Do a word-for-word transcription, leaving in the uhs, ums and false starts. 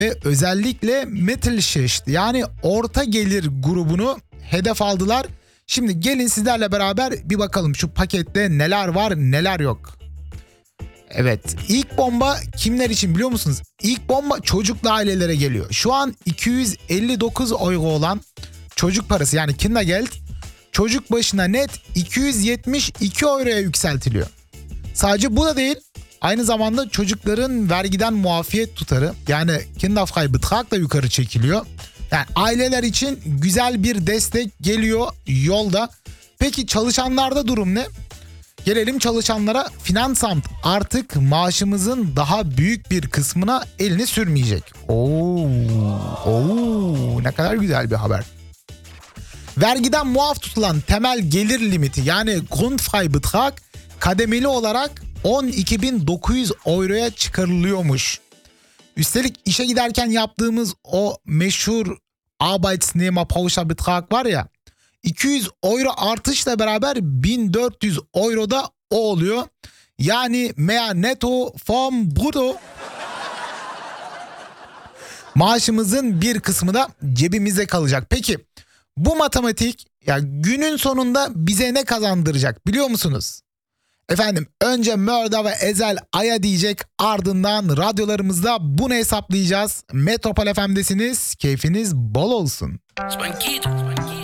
ve özellikle Mittelschicht yani orta gelir grubunu hedef aldılar. Şimdi gelin sizlerle beraber bir bakalım şu pakette neler var neler yok. Evet, ilk bomba kimler için biliyor musunuz? İlk bomba çocuklu ailelere geliyor. Şu an iki yüz elli dokuz euro olan çocuk parası yani Kindergeld çocuk başına net iki yüz yetmiş iki euroya yükseltiliyor. Sadece bu da değil, aynı zamanda çocukların vergiden muafiyet tutarı yani Kinderfreibetrag da yukarı çekiliyor. Yani aileler için güzel bir destek geliyor yolda. Peki çalışanlarda durum ne? Gelelim çalışanlara. Finansamt artık maaşımızın daha büyük bir kısmına elini sürmeyecek. Oo, oo, ne kadar güzel bir haber. Vergiden muaf tutulan temel gelir limiti yani Grundfreibetrag kademeli olarak on iki bin dokuz yüz euroya çıkarılıyormuş. Üstelik işe giderken yaptığımız o meşhur Arbeitnehmerpauschalbetrag var ya, iki yüz euro artışla beraber bin dört yüz euro da o oluyor. Yani mehr netto vom brutto. Maaşımızın bir kısmı da cebimize kalacak. Peki bu matematik ya günün sonunda bize ne kazandıracak biliyor musunuz? Efendim önce Mörda ve Ezel Aya diyecek, ardından radyolarımızda bunu hesaplayacağız. Metropol F M'desiniz, keyfiniz bol olsun.